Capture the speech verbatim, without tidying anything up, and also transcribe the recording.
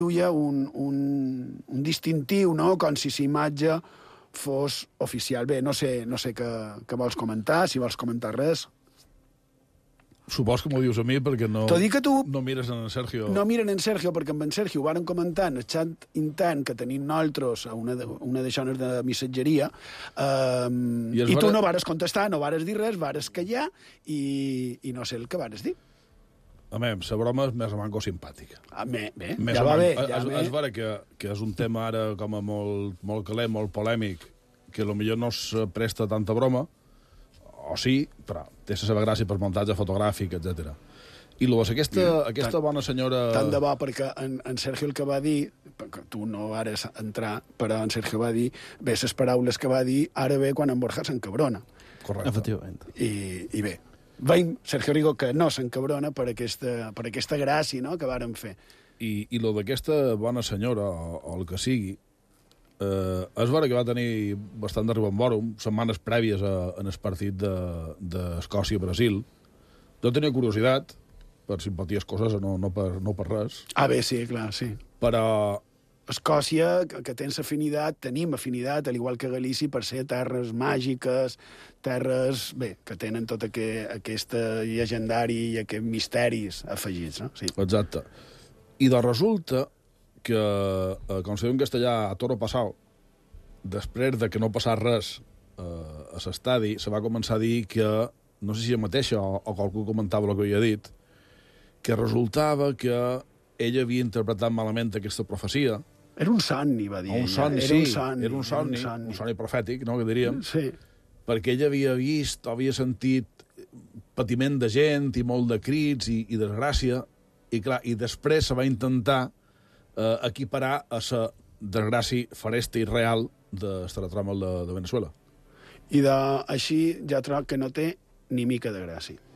duia un, un, un distintiu, no?, com si la imatge fos oficial. Bé, no sé, no sé què, què vols comentar, si vols comentar res. Supos que m'ho dius a mi perquè no, T'ho dic que tu no mires en Sergio. no miren en Sergio, perquè amb en Sergio ho varen comentar en el xat intern que tenim nosaltres a una de, una de zones de missatgeria, um, i, i tu vare... no vares contestar, no vares dir res, vares callar, i, i no sé el que vares dir. A mi, la broma és més o manco simpàtica. Ah, bé, bé, més ja va bé. Ja és, me... és vera que, que és un tema ara com a molt, molt calent, molt polèmic, que potser no es presta tanta broma, o sí, però té la seva gràcia per muntatge fotogràfic, etcètera. I llavors, aquesta, Mira, aquesta tant, bona senyora... Tant de bo, perquè en, en Sergio el que va dir, perquè tu no vares entrar, però en Sergio va dir, bé, les paraules que va dir, ara ve quan en Borja s'encabrona. Correcte. Efectivament. I, i bé, veiem Sergio Rigo que no s'encabrona per aquesta, per aquesta gràcia, no?, que varen fer. I, i lo d'aquesta bona senyora, o, o el que sigui, eh, és vera que va tenir bastant de ribambòrum, setmanes prèvies a, en el partit d'Escòcia-Brasil. Jo tenia curiositat, per simpaties coses, no, no, per, no per res. Ah, bé, sí, clar, sí. Però... Escòcia, que, que tens afinitat, tenim afinitat, al igual que Galícia, per ser terres màgiques, terres, bé, que tenen tot aquest, aquest llegendari i aquests misteris afegits, no? Sí. Exacte. I de resulta que, eh, com se diu en castellà, a toro passau, després de que no passà res eh, a l'estadi, se va començar a dir que, no sé si ella mateixa o, o qualcú comentava el que havia dit, que resultava que ella havia interpretat malament aquesta profecia. Era un somni, va dir un ella. Somni, era sí, un somni, era un somni, era un somni, un somni profètic, no?, que diríem. Sí. Perquè ella havia vist, havia sentit patiment de gent i molt de crits i, i desgràcia, i clar, i després se va intentar eh, equiparar a la desgràcia faresta i real de l'Estatramal de, de Venezuela. I de, així ja trobo que no té ni mica de gràcia.